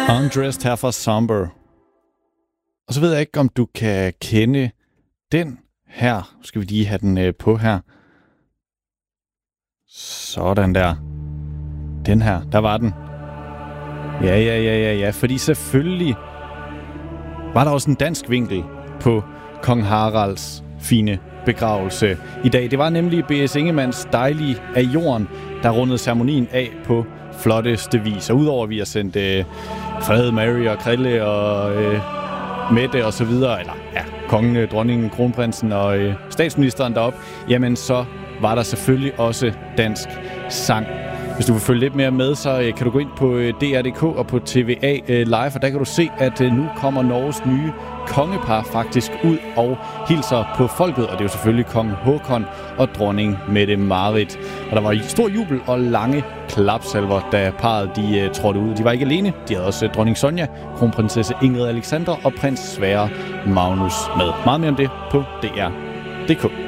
Undressed her fra Somber. Og så ved jeg ikke, om du kan kende den her. Nu skal vi lige have den på her. Sådan der. Den her, der var den. Ja. Fordi selvfølgelig var der også en dansk vinkel på kong Haralds fine begravelse i dag. Det var nemlig B.S. Ingemanns Dejlige af jorden, der rundede ceremonien af på flotteste vis. Og udover at vi har sendt Frede, Mary og Krille og Mette og så videre, eller ja, kongen, dronningen, kronprinsen og statsministeren derop, jamen så var der selvfølgelig også dansk sang. Hvis du vil følge lidt mere med, så kan du gå ind på DR.dk og på TVA Live, og der kan du se, at nu kommer Norges nye kongepar faktisk ud og hilser på folket, og det er jo selvfølgelig kong Håkon og dronning Mette-Marit. Og der var stor jubel og lange klapsalver, da parret de trådte ud. De var ikke alene, de havde også dronning Sonja, kronprinsesse Ingrid Alexandra og prins Sverre Magnus med. Meget mere om det på DR.dk.